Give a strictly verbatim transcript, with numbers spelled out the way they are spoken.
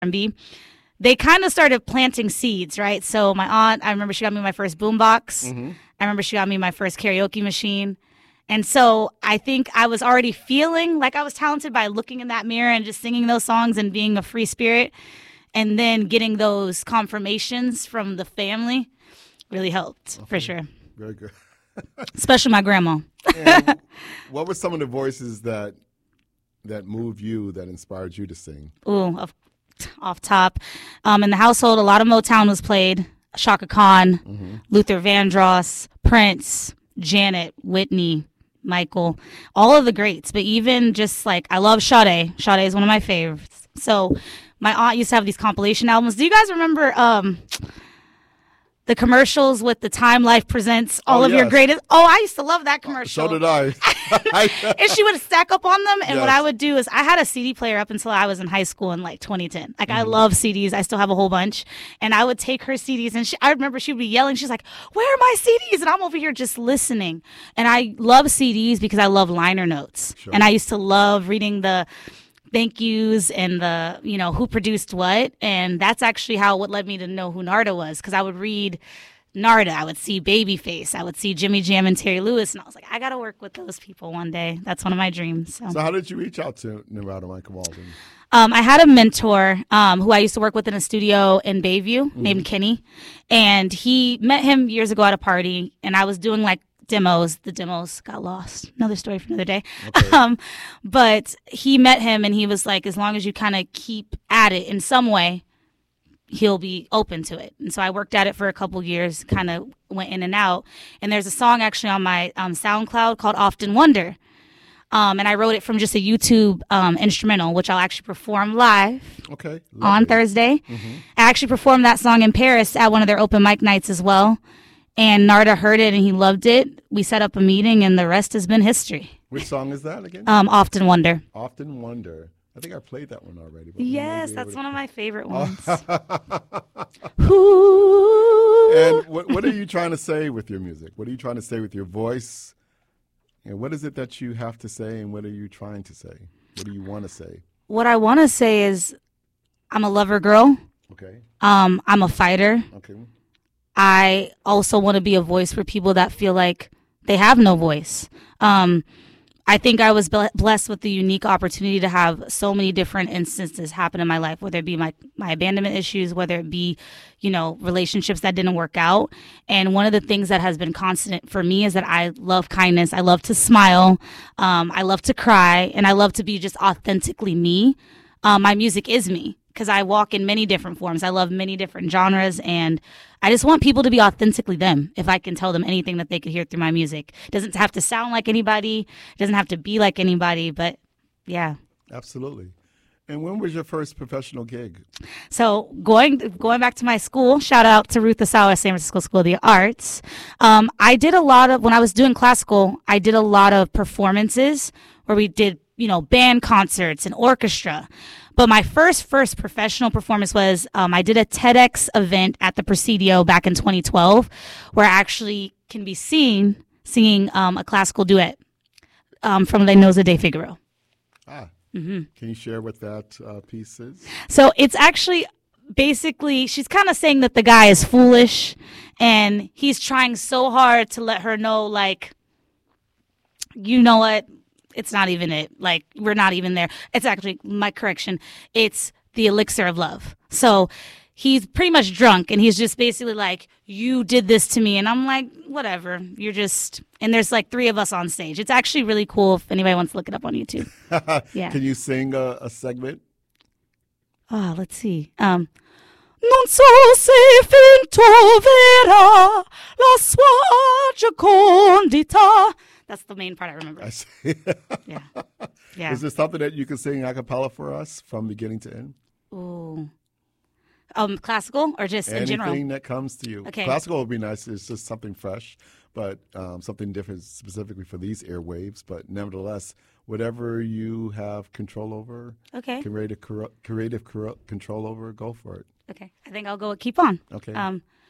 and B, they kind of started planting seeds, right? So my aunt, I remember she got me my first boombox. Mm-hmm. I remember she got me my first karaoke machine. And so I think I was already feeling like I was talented by looking in that mirror and just singing those songs and being a free spirit. And then getting those confirmations from the family really helped, okay. for sure. Very good. Especially my grandma. And what were some of the voices that that moved you, that inspired you to sing? Ooh, off, off top. Um, in the household, a lot of Motown was played. Chaka Khan, mm-hmm. Luther Vandross, Prince, Janet, Whitney, Michael, all of the greats. But even just like, I love Sade. Sade is one of my favorites. So my aunt used to have these compilation albums. Do you guys remember um, the commercials with the Time Life presents all oh, of yes. your greatest? Oh, I used to love that commercial. So did I. And she would stack up on them. And yes. what I would do is I had a C D player up until I was in high school in like twenty ten. Like mm-hmm. I love C Ds. I still have a whole bunch. And I would take her C Ds and she, I remember she would be yelling. She's like, where are my C Ds? And I'm over here just listening. And I love C Ds because I love liner notes. Sure. And I used to love reading the thank yous and the, you know, who produced what. And that's actually how what led me to know who Narda was, because I would read Narda, I would see Babyface, I would see Jimmy Jam and Terry Lewis, and I was like, I got to work with those people one day. That's one of my dreams. So, so how did you reach out to Narada Michael Walden? Um, I had a mentor um, who I used to work with in a studio in Bayview mm-hmm. named Kenny, and he met him years ago at a party, and I was doing like demos. The demos got lost. Another story for another day. Okay. Um, but he met him and he was like, as long as you kind of keep at it in some way, he'll be open to it. And so I worked at it for a couple years, kind of went in and out. And there's a song actually on my um, SoundCloud called Often Wonder. Um, and I wrote it from just a YouTube um, instrumental, which I'll actually perform live okay. on Thursday. Mm-hmm. I actually performed that song in Paris at one of their open mic nights as well. And Narda heard it and he loved it. We set up a meeting and the rest has been history. Which song is that again? Um, Often Wonder. Often Wonder. I think I played that one already. Yes, that's one of my favorite ones. Oh. And what, what are you trying to say with your music? What are you trying to say with your voice? And what is it that you have to say and what are you trying to say? What do you want to say? What I want to say is I'm a lover girl. Okay. Um, I'm a fighter. Okay. I also want to be a voice for people that feel like they have no voice. Um, I think I was blessed with the unique opportunity to have so many different instances happen in my life, whether it be my, my abandonment issues, whether it be, you know, relationships that didn't work out. And one of the things that has been constant for me is that I love kindness. I love to smile. Um, I love to cry. And I love to be just authentically me. Um, my music is me, because I walk in many different forms. I love many different genres, and I just want people to be authentically them. If I can tell them anything that they could hear through my music, it doesn't have to sound like anybody, it doesn't have to be like anybody, but yeah. Absolutely. And when was your first professional gig? So going going back to my school, shout out to Ruth Asawa, San Francisco School of the Arts. Um, I did a lot of, when I was doing classical, I did a lot of performances where we did, you know, band concerts and orchestra. But my first, first professional performance was um, I did a TEDx event at the Presidio back in twenty twelve where I actually can be seen singing um, a classical duet um, from Les Nozze de Figaro. Ah. Mm-hmm. Can you share what that uh, piece is? So it's actually basically, she's kind of saying that the guy is foolish and he's trying so hard to let her know, like, you know what? It's not even it. Like, we're not even there. It's actually, my correction, it's the elixir of love. So he's pretty much drunk and he's just basically like, you did this to me. And I'm like, whatever. You're just, and there's like three of us on stage. It's actually really cool if anybody wants to look it up on YouTube. Yeah. Can you sing a, a segment? Oh, let's see. Um, Non so se finto vera la sua gioconditas. That's the main part I remember. I see. Yeah. Yeah. Is there something that you can sing a cappella for us from beginning to end? Ooh. Um, classical or just Anything in general? Anything that comes to you. Okay. Classical would be nice. It's just something fresh, but um, something different specifically for these airwaves. But nevertheless, whatever you have control over, okay, creative, creative control over, go for it. Okay. I think I'll go with Keep On. Okay. Um,